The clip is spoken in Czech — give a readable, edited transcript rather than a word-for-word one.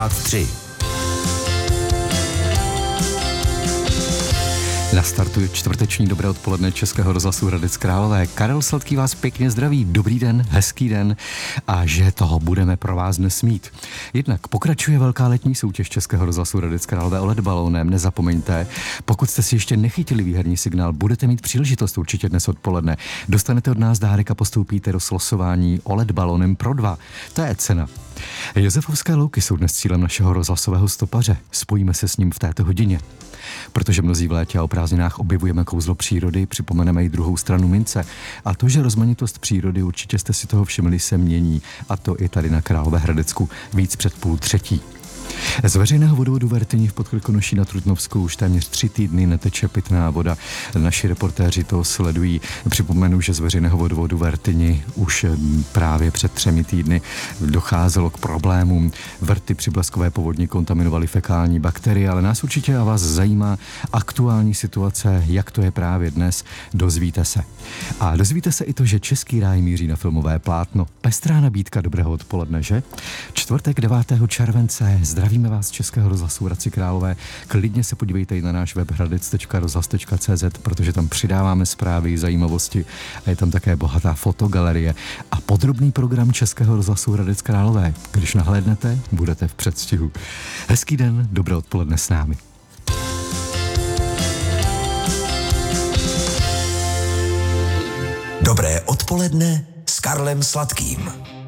3. Nastartuje čtvrteční dobré odpoledne Českého rozhlasu Hradec Králové. Karel Sladký vás pěkně zdraví. Dobrý den, hezký den a že toho budeme pro vás dnes mít. Jednak pokračuje velká letní soutěž Českého rozhlasu Hradec Králové o LED balónem. Nezapomeňte, pokud jste si ještě nechytili výherní signál, budete mít příležitost určitě dnes odpoledne. Dostanete od nás dárek a postoupíte do slosování o LED balónem pro 2. To je cena. Josefovské louky jsou dnes cílem našeho rozhlasového stopaře. Spojíme se s ním v této hodině. Protože mnozí v létě a o prázdninách objevujeme kouzlo přírody, připomeneme i druhou stranu mince. A to, že rozmanitost přírody, určitě jste si toho všimli, se mění. A to i tady na Královéhradecku víc před 2:30. Z veřejného vodovodu Vertyni v Podkrkonoší nad Trutnovskou už téměř 3 týdny neteče pitná voda. Naši reportéři to sledují. Připomenu, že z veřejného vodovodu Vertyni už právě před 3 týdny docházelo k problémům. Vrty při bleskové povodni kontaminovaly fekální bakterie, ale nás určitě a vás zajímá aktuální situace, jak to je právě dnes. Dozvíte se. A dozvíte se i to, že Český ráj míří na filmové plátno. Pestrá nabídka dobrého odpoledne, že? Čtvrtek 9. července. Zdravíme vás z Českého rozhlasu Hradci Králové. Klidně se podívejte i na náš web hradec.rozhlas.cz, protože tam přidáváme zprávy, zajímavosti a je tam také bohatá fotogalerie a podrobný program Českého rozhlasu Hradec Králové. Když nahlédnete, budete v předstihu. Hezký den, dobré odpoledne s námi. Dobré odpoledne s Karlem Sladkým.